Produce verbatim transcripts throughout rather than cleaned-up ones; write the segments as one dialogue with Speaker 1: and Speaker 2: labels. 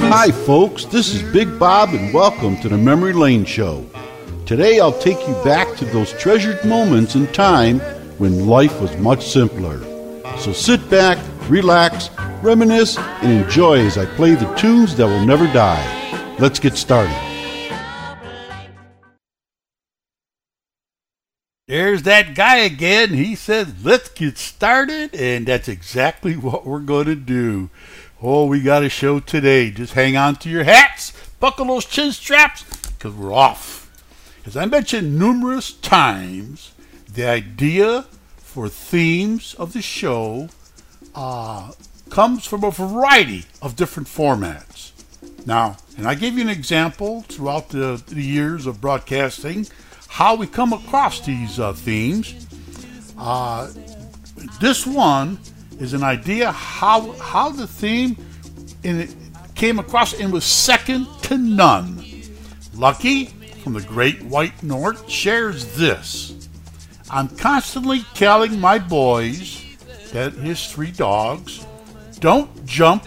Speaker 1: Hi folks, this is Big Bob and welcome to the Memory Lane Show. Today I'll take you back to those treasured moments in time when life was much simpler. So sit back, relax, reminisce, and enjoy as I play the tunes that will never die. Let's get started.
Speaker 2: There's that guy again. He says, let's get started, and that's exactly what we're going to do. Oh, we got a show today. Just hang on to your hats, buckle those chin straps, because we're off. As I mentioned numerous times, the idea for themes of the show uh, comes from a variety of different formats. Now, and I gave you an example throughout the, the years of broadcasting how we come across these uh, themes. Uh, this one is an idea how how the theme in it came across and was second to none. Lucky from the Great White North shares this. I'm constantly telling my boys, that his three dogs, don't jump,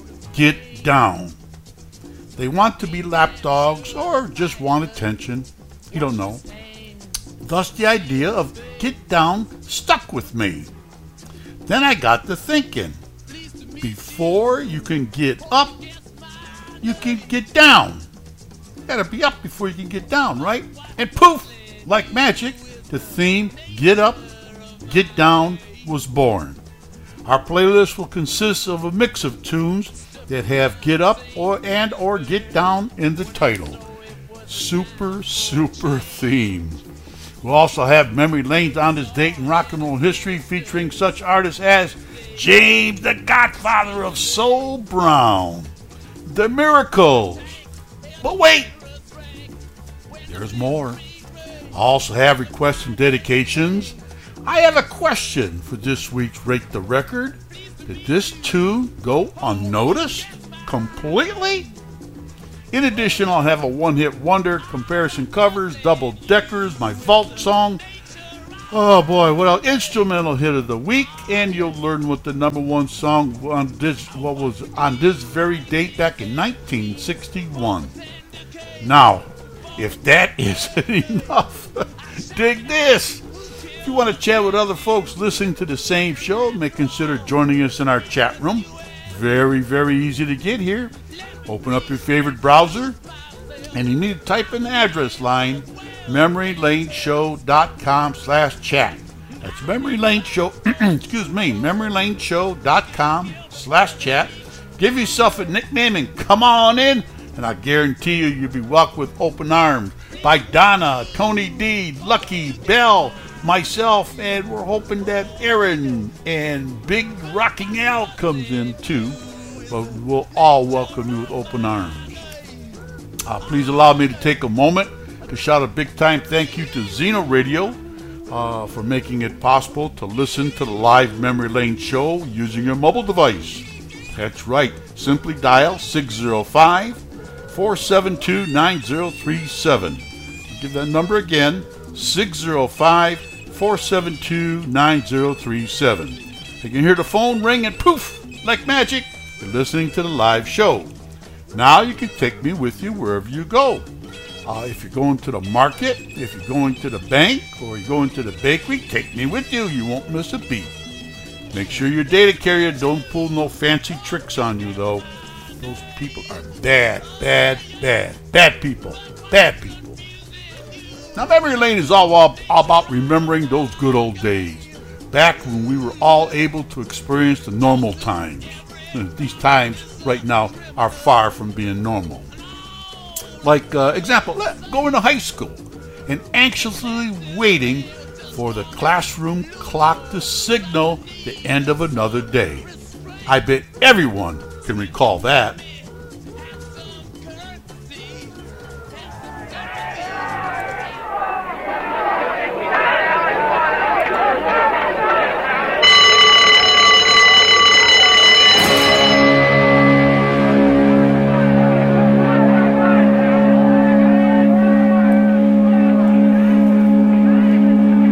Speaker 2: get down. They want to be lap dogs or just want attention. You don't know. Thus the idea of get down stuck with me. Then I got to thinking, before you can get up, you can get down. You gotta be up before you can get down, right? And poof, like magic, the theme Get Up, Get Down was born. Our playlist will consist of a mix of tunes that have Get Up or and or Get Down in the title. Super, super theme. We'll also have memory lanes on this date in rock and roll history featuring such artists as James the Godfather of Soul Brown, The Miracles. But wait, there's more. I also have requests and dedications. I have a question for this week's Rate the Record. Did this tune go unnoticed completely? In addition, I'll have a one-hit wonder, comparison covers, double deckers, my vault song. Oh boy, what else? Instrumental hit of the week, and you'll learn what the number one song on this what was on this very date back in nineteen sixty-one. Now, if that isn't enough, dig this. If you want to chat with other folks listening to the same show, may consider joining us in our chat room. Very, very easy to get here. Open up your favorite browser, and you need to type in the address line, memorylaneshow.com slash chat. That's memorylaneshow, excuse me, memorylaneshow.com slash chat. Give yourself a nickname and come on in, and I guarantee you you'll be welcomed with open arms by Donna, Tony D, Lucky, Bell, myself, and we're hoping that Aaron and Big Rocking Al comes in too. But we'll all welcome you with open arms. Uh, please allow me to take a moment to shout a big time thank you to Zeno Radio uh, for making it possible to listen to the live Memory Lane show using your mobile device. That's right. Simply dial six oh five, four seven two, nine oh three seven. I'll give that number again, six oh five, four seven two, nine oh three seven. You can hear the phone ring and poof, like magic, you're listening to the live show. Now you can take me with you wherever you go. Uh, if you're going to the market, if you're going to the bank, or you're going to the bakery, take me with you. You won't miss a beat. Make sure your data carrier don't pull no fancy tricks on you, though. Those people are bad, bad, bad, bad people, bad people. Now, Memory Lane is all, all, all about remembering those good old days, back when we were all able to experience the normal times. These times right now are far from being normal. Like, uh, example, going to high school and anxiously waiting for the classroom clock to signal the end of another day. I bet everyone can recall that.